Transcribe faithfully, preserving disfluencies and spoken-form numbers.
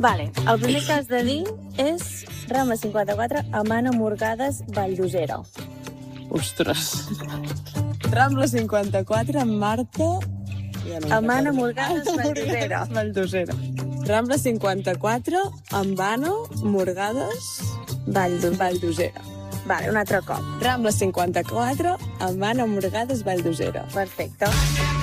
Vale, el primer que has de dir és Rambla cinquanta-quatre, Amana Morgades, Valldosera. Ostres. Rambla cinquanta-quatre, Marta... Ja no Amana Morgades, Valldosera. Valldosera. Rambla cinquanta-quatre, Ambano, Morgades... Valldosera. Valldosera. Vale, un altre cop. Rambla cinquanta-quatre, Ambano, Morgades, Valldosera. Perfecte.